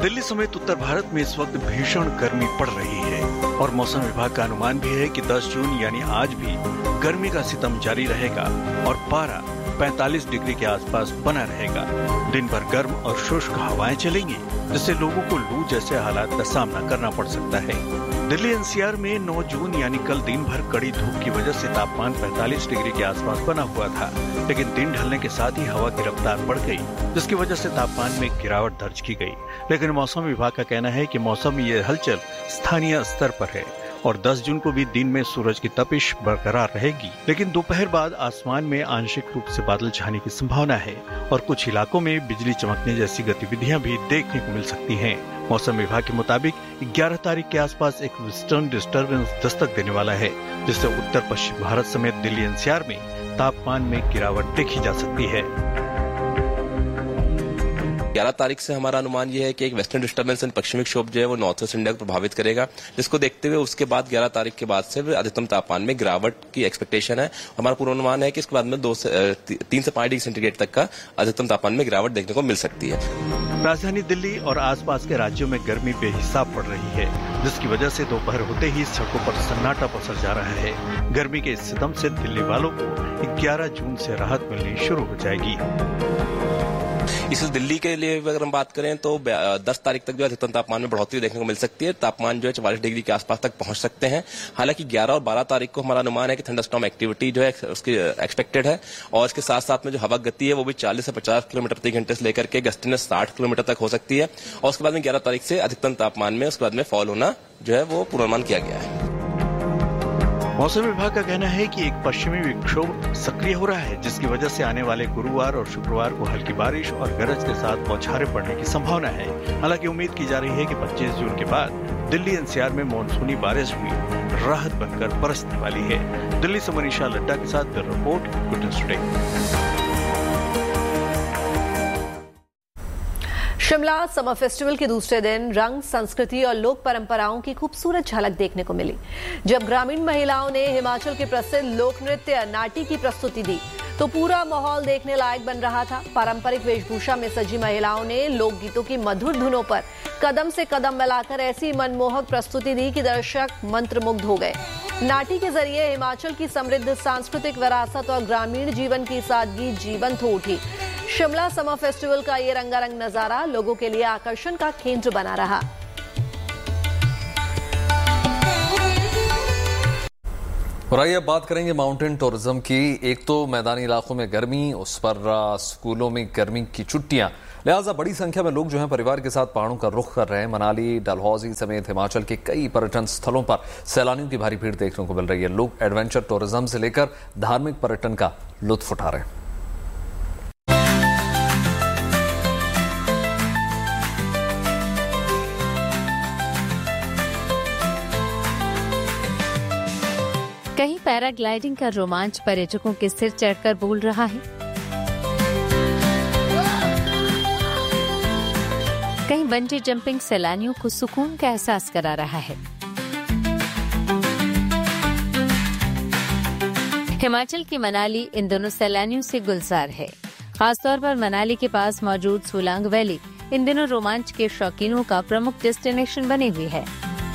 दिल्ली समेत उत्तर भारत में इस वक्त भीषण गर्मी पड़ रही है और मौसम विभाग का अनुमान भी है कि 10 जून यानी आज भी गर्मी का सितम जारी रहेगा और पारा 45 डिग्री के आसपास बना रहेगा। दिन भर गर्म और शुष्क हवाएं चलेंगी, जिससे लोगों को लू जैसे हालात का सामना करना पड़ सकता है। दिल्ली एनसीआर में 9 जून यानी कल दिन भर कड़ी धूप की वजह से तापमान 45 डिग्री के आसपास बना हुआ था, लेकिन दिन ढलने के साथ ही हवा की रफ्तार बढ़ गई, जिसकी वजह से तापमान में गिरावट दर्ज की गई। लेकिन मौसम विभाग का कहना है कि मौसम में ये हलचल स्थानीय स्तर पर है और 10 जून को भी दिन में सूरज की तपिश बरकरार रहेगी, लेकिन दोपहर बाद आसमान में आंशिक रूप से बादल छाने की संभावना है और कुछ इलाकों में बिजली चमकने जैसी गतिविधियां भी देखने को मिल सकती हैं। मौसम विभाग के मुताबिक 11 तारीख के आसपास एक वेस्टर्न डिस्टर्बेंस दस्तक देने वाला है, जिससे उत्तर पश्चिम भारत समेत दिल्ली एनसीआर में तापमान में गिरावट देखी जा सकती है। 11 तारीख से हमारा अनुमान यह है कि एक वेस्टर्न डिस्टर्बेंस एंड पश्चिमी विक्षोभ जो है वो नॉर्थ ईस्ट इंडिया को प्रभावित करेगा, जिसको देखते हुए उसके बाद 11 तारीख के बाद से अधिकतम तापमान में गिरावट की एक्सपेक्टेशन है। हमारा पूर्वानुमान है कि इसके बाद में 3 से 5 डिग्री सेंटीग्रेड तक का अधिकतम तापमान में गिरावट देखने को मिल सकती है। राजधानी दिल्ली और आसपास के राज्यों में गर्मी बेहिसाब पड़ रही है, जिसकी वजह से दोपहर होते ही सड़कों पर सन्नाटा पसर जा रहा है। गर्मी के इस सितम से दिल्ली वालों को 11 जून से राहत मिलनी शुरू हो जाएगी। इस दिल्ली के लिए अगर हम बात करें तो 10 तारीख तक जो अधिकतम तापमान में बढ़ोतरी देखने को मिल सकती है। तापमान जो है 44 डिग्री के आसपास तक पहुंच सकते हैं। हालांकि 11 और 12 तारीख को हमारा अनुमान है कि थंडरस्टॉर्म एक्टिविटी जो है उसकी एक्सपेक्टेड है और इसके साथ साथ में जो हवा गति है वो भी 40 से 50 किलोमीटर प्रति घंटे से लेकर के गस्टिनेस 60 किलोमीटर तक हो सकती है और उसके बाद में 11 तारीख से अधिकतम तापमान में उसके बाद में फॉल होना जो है वो पूर्वानुमान किया गया है। मौसम विभाग का कहना है कि एक पश्चिमी विक्षोभ सक्रिय हो रहा है, जिसकी वजह से आने वाले गुरुवार और शुक्रवार को हल्की बारिश और गरज के साथ बौछारें पड़ने की संभावना है। हालांकि उम्मीद की जा रही है कि 25 जून के बाद दिल्ली एनसीआर में मानसूनी बारिश भी राहत बनकर बरसने वाली है। दिल्ली से मनीषा लड्डा के साथ bureau report, good news today. Shimla summer festival के दूसरे दिन रंग, संस्कृति और लोक परंपराओं की खूबसूरत झलक देखने को मिली। जब ग्रामीण महिलाओं ने हिमाचल के प्रसिद्ध लोक नृत्य नाटी की प्रस्तुति दी तो पूरा माहौल देखने लायक बन रहा था। पारंपरिक वेशभूषा में सजी महिलाओं ने लोकगीतों की मधुर धुनों पर कदम से कदम मिलाकर ऐसी मनमोहक प्रस्तुति दी कि दर्शक मंत्रमुग्ध हो गए। नाटी के जरिए हिमाचल की समृद्ध सांस्कृतिक विरासत और ग्रामीण जीवन की सादगी जीवंत हो उठी। शिमला समर फेस्टिवल का ये रंगारंग नजारा लोगों के लिए आकर्षण का केंद्र बना रहा। और आइए अब बात करेंगे माउंटेन टूरिज्म की। एक तो मैदानी इलाकों में गर्मी, उस पर स्कूलों में गर्मी की छुट्टियां, लिहाजा बड़ी संख्या में लोग जो हैं परिवार के साथ पहाड़ों का रुख कर रहे हैं। मनाली, डलहौजी समेत हिमाचल के कई पर्यटन स्थलों पर सैलानियों की भारी भीड़ देखने को मिल रही है। लोग एडवेंचर टूरिज्म से लेकर धार्मिक पर्यटन का लुत्फ उठा रहे हैं। कहीं पैराग्लाइडिंग का रोमांच पर्यटकों के सिर चढ़कर बोल रहा है, कहीं बंजी जंपिंग सैलानियों को सुकून का एहसास करा रहा है। हिमाचल की मनाली इन दोनों सैलानियों से गुलजार है। खासतौर पर मनाली के पास मौजूद सोलांग वैली इन दिनों रोमांच के शौकीनों का प्रमुख डेस्टिनेशन बनी हुई है।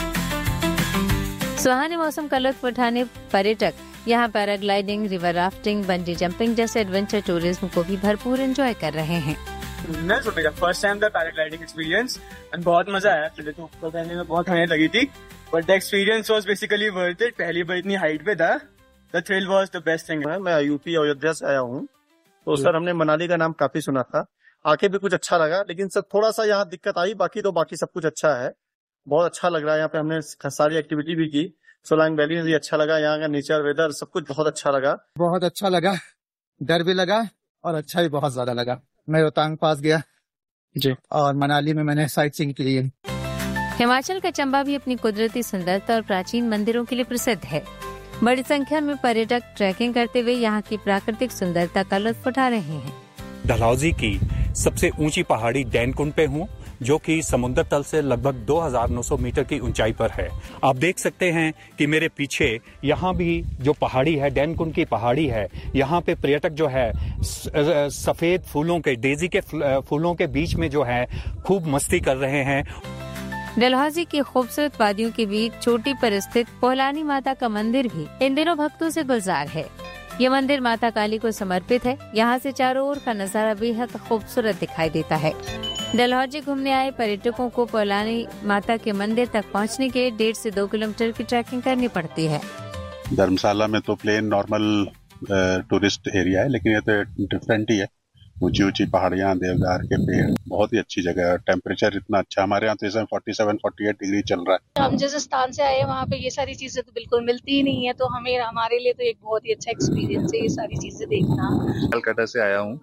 सुहाने मौसम का लुत्फ उठाने पर्यटक यहाँ paragliding, river rafting, bungee jumping जैसे एडवेंचर टूरिज्म को भी भरपूर एंजॉय कर रहे हैं। फर्स्ट टाइम था पैराग्लाइडिंग एक्सपीरियंस एंड बहुत मजा आया। पहले तो ऊपर करने में बहुत ठंड लगी थी, but the experience was basically worth it. पहली बार इतनी हाइट पे था, the thrill was the best thing. मैं यूपी अयोध्या से आया हूँ, तो सर हमने मनाली का नाम काफी सुना था, आके भी कुछ अच्छा लगा, लेकिन सर थोड़ा सा यहाँ दिक्कत आई, बाकी सब कुछ अच्छा है। बहुत अच्छा लग रहा है यहाँ पे, हमने सारी एक्टिविटी भी की। सोलांग वैली में भी अच्छा लगा, यहाँ का नेचर, वेदर सब कुछ बहुत अच्छा लगा। बहुत अच्छा लगा, डर भी लगा और अच्छा भी बहुत ज्यादा लगा। मैं रोहतांग पास गया जी, और मनाली में मैंने साइट सीइंग की है। हिमाचल का चंबा भी अपनी कुदरती सुंदरता और प्राचीन मंदिरों के लिए प्रसिद्ध है। बड़ी संख्या में पर्यटक ट्रैकिंग करते हुए यहाँ की प्राकृतिक सुंदरता का लुत्फ उठा रहे हैं। डलहौजी की सबसे ऊंची पहाड़ी डैन कुंड पे हूँ। जो कि समुद्र तल से लगभग 2900 मीटर की ऊंचाई पर है। आप देख सकते हैं कि मेरे पीछे यहाँ भी जो पहाड़ी है, डैनकुंड की पहाड़ी है, यहाँ पे पर्यटक जो है सफेद फूलों के, डेजी के फूलों के बीच में जो है खूब मस्ती कर रहे हैं। डलहौजी की खूबसूरत वादियों के बीच चोटी पर स्थित पोहलानी माता का मंदिर भी इन दिनों भक्तों से गुलजार है। ये मंदिर माता काली को समर्पित है। यहाँ से चारों ओर का नजारा बेहद खूबसूरत दिखाई देता है। डलहौजी घूमने आए पर्यटकों को पोहलानी माता के मंदिर तक पहुँचने के 1.5 से 2 किलोमीटर की ट्रैकिंग करनी पड़ती है। धर्मशाला में तो प्लेन नॉर्मल टूरिस्ट एरिया है, लेकिन ये तो डिफरेंट ही है। ऊंची ऊंची पहाड़ियां, देवदार के पेड़, बहुत ही अच्छी जगह है। टेम्परेचर इतना अच्छा, हमारे यहाँ तो इस समय 47-48 डिग्री चल रहा है। हम जिस स्थान से आए वहाँ पे ये सारी चीजें तो बिल्कुल मिलती ही नहीं है, तो हमारे लिए तो एक बहुत ही अच्छा एक्सपीरियंस है ये सारी चीजें देखना। कलकत्ता से आया हूँ,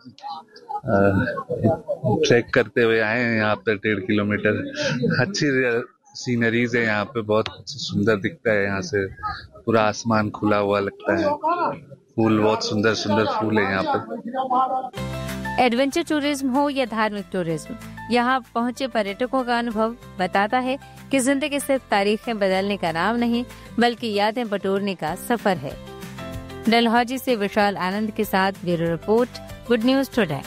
ट्रैक करते हुए आए हैं यहाँ पे 1.5 किलोमीटर। अच्छी सीनरीज है यहाँ पे, बहुत सुंदर दिखता है। यहाँ से पूरा आसमान खुला हुआ लगता है, फूल बहुत सुंदर सुंदर फूल है यहाँ पे। एडवेंचर टूरिज्म हो या धार्मिक टूरिज्म, यहाँ पहुँचे पर्यटकों का अनुभव बताता है कि जिंदगी सिर्फ तारीखें बदलने का नाम नहीं, बल्कि यादें बटोरने का सफर है। डलहौजी से विशाल आनंद के साथ bureau report, good news today.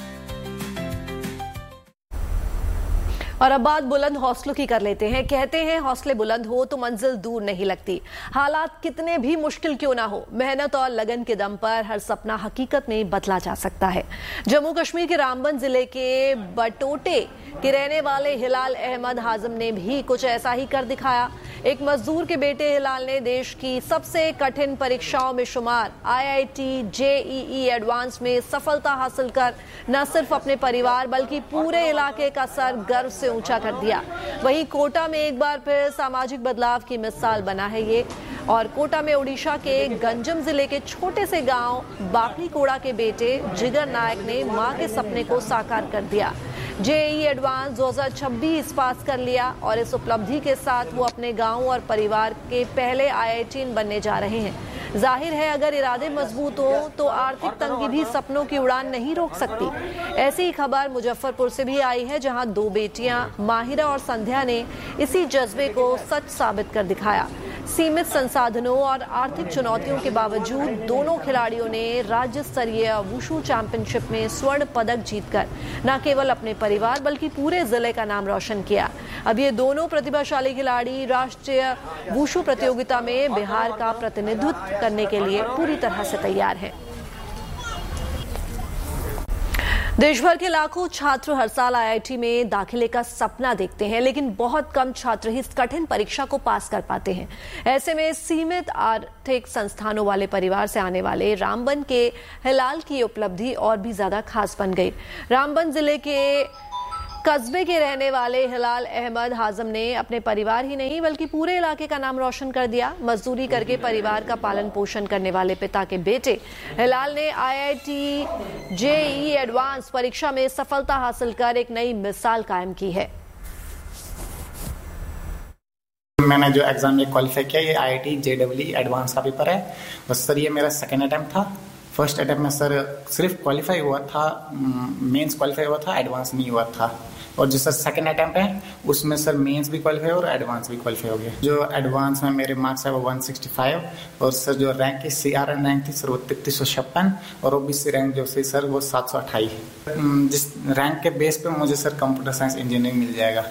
और अब बात बुलंद हौसलों की कर लेते हैं। कहते हैं हौसले बुलंद हो तो मंजिल दूर नहीं लगती। हालात कितने भी मुश्किल क्यों ना हो, मेहनत और लगन के दम पर हर सपना हकीकत में बदला जा सकता है। जम्मू कश्मीर के रामबन जिले के बटोटे के रहने वाले हिलाल अहमद हाजिम ने भी कुछ ऐसा ही कर दिखाया। एक मजदूर के बेटे हिलाल ने देश की सबसे कठिन परीक्षाओं में शुमार IIT JEE एडवांस में सफलता हासिल कर न सिर्फ अपने परिवार बल्कि पूरे इलाके का सर गर्व से ऊंचा कर दिया। वहीं कोटा में एक बार फिर सामाजिक बदलाव की मिसाल बना है ये। और कोटा में ओडिशा के गंजम जिले के छोटे से गांव बापली कोड़ा के बेटे जिगर नायक ने मां के सपने को साकार कर दिया। JEE एडवांस 2026 पास कर लिया और इस उपलब्धि के साथ वो अपने गांव और परिवार के पहले IITian बनने जा रहे हैं। जाहिर है अगर इरादे मजबूत हो तो आर्थिक तंगी भी सपनों की उड़ान नहीं रोक सकती। ऐसी ही खबर मुजफ्फरपुर से भी आई है, जहां 2 बेटियां माहिरा और संध्या ने इसी जज्बे को सच साबित कर दिखाया। सीमित संसाधनों और आर्थिक चुनौतियों के बावजूद दोनों खिलाड़ियों ने राज्य स्तरीय वुशु चैंपियनशिप में स्वर्ण पदक जीतकर न केवल अपने परिवार बल्कि पूरे जिले का नाम रोशन किया। अब ये दोनों प्रतिभाशाली खिलाड़ी राष्ट्रीय वुशु प्रतियोगिता में बिहार का प्रतिनिधित्व करने के लिए पूरी तरह से तैयार हैं। देश भर के लाखों छात्र हर साल IIT में दाखिले का सपना देखते हैं, लेकिन बहुत कम छात्र ही इस कठिन परीक्षा को पास कर पाते हैं। ऐसे में सीमित आर्थिक संस्थानों वाले परिवार से आने वाले रामबन के हिलाल की उपलब्धि और भी ज्यादा खास बन गई। रामबन जिले के कस्बे के रहने वाले हिलाल अहमद हाजिम ने अपने परिवार ही नहीं बल्कि पूरे इलाके का नाम रोशन कर दिया। मजदूरी करके परिवार का पालन पोषण करने वाले पिता के बेटे हिलाल ने IIT JEE एडवांस परीक्षा में सफलता हासिल कर एक नई मिसाल कायम की है। मैंने जो एग्जाम में क्वालिफाई किया ये IIT JEE एडवांस का पेपर है। बस सर ये मेरा सेकेंड अटेम्प्ट था। फर्स्ट अटेम्प्ट में सर सिर्फ क्वालिफाई हुआ था, मेंस क्वालिफाई हुआ था, एडवांस नहीं हुआ था। और जो सर सेकंड अटेम्प्ट है उसमें सर मेंस भी क्वालिफाई और एडवांस भी क्वालिफाई हो गया। जो एडवांस में मेरे मार्क्स है वो 165 और सर जो रैंक है CRN रैंक थी सर वो 3356 और OBC रैंक जो थी सर वो 728। जिस रैंक के बेस पे मुझे सर कंप्यूटर साइंस इंजीनियरिंग मिल जाएगा।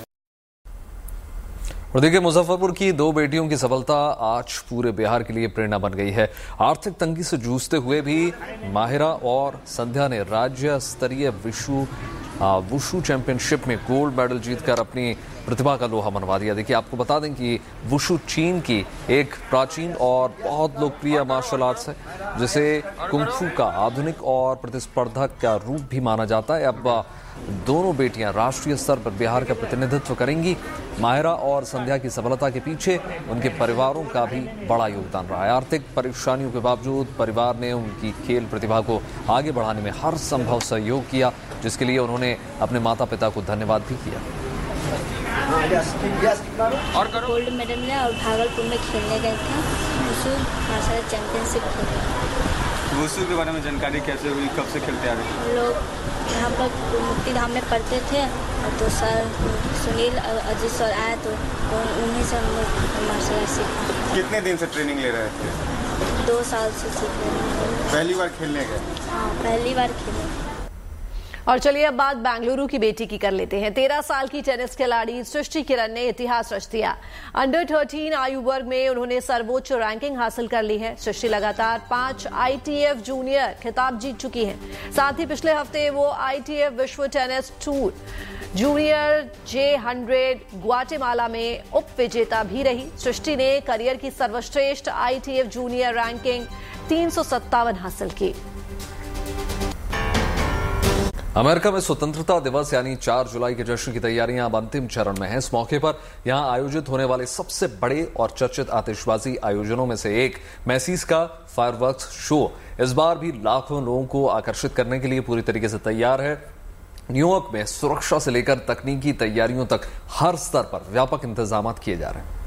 और देखिए मुजफ्फरपुर की 2 बेटियों की सफलता आज पूरे बिहार के लिए प्रेरणा बन गई है। आर्थिक तंगी से जूझते हुए भी माहिरा और संध्या ने राज्य स्तरीय वुशु चैंपियनशिप में गोल्ड मेडल जीतकर अपनी प्रतिभा का लोहा मनवा दिया। देखिए आपको बता दें कि वुशु चीन की एक प्राचीन और बहुत लोकप्रिय मार्शल आर्ट्स है जिसे कुंग-फू का आधुनिक और प्रतिस्पर्धा का रूप भी माना जाता है। अब दोनों बेटियां राष्ट्रीय स्तर पर बिहार का प्रतिनिधित्व करेंगी। माहिरा और संध्या की सफलता के पीछे उनके परिवारों का भी बड़ा योगदान रहा है। आर्थिक परेशानियों के बावजूद परिवार ने उनकी खेल प्रतिभा को आगे बढ़ाने में हर संभव सहयोग किया, जिसके लिए उन्होंने अपने माता पिता को धन्यवाद भी किया। और गोल्ड मेडल मिला और भागलपुर में खेलने गए थे, चैंपियनशिप खेले। वुशु के बारे में जानकारी कैसे हुई, कब से खेलते आ रहे हैं? हम लोग यहाँ पर मुक्तिधाम में पढ़ते थे, तो सर सुनील अजीत सर आए तो उन्हीं से हम लोग मार्शल आर्ट सीखा। कितने दिन से ट्रेनिंग ले रहे थे? 2 साल से सीख रहे हैं। पहली बार खेलने गए? हाँ, पहली बार खेले। और चलिए अब बात बेंगलुरु की बेटी की कर लेते हैं। 13 साल की टेनिस खिलाड़ी सृष्टि किरण ने इतिहास रच दिया। अंडर 13 आयु वर्ग में उन्होंने सर्वोच्च रैंकिंग हासिल कर ली है। सृष्टि लगातार 5 ITF जूनियर खिताब जीत चुकी हैं। साथ ही पिछले हफ्ते वो ITF विश्व tennis tour junior J100 Guatemala में उप विजेता भी रही। सृष्टि ने करियर की सर्वश्रेष्ठ ITF जूनियर रैंकिंग 357 हासिल की। अमेरिका में स्वतंत्रता दिवस यानी 4 जुलाई के जश्न की तैयारियां अब अंतिम चरण में हैं। इस मौके पर यहां आयोजित होने वाले सबसे बड़े और चर्चित आतिशबाजी आयोजनों में से एक मैसीज का फायरवर्क्स शो इस बार भी लाखों लोगों को आकर्षित करने के लिए पूरी तरीके से तैयार है। न्यूयॉर्क में सुरक्षा से लेकर तकनीकी तैयारियों तक हर स्तर पर व्यापक इंतजाम किए जा रहे हैं।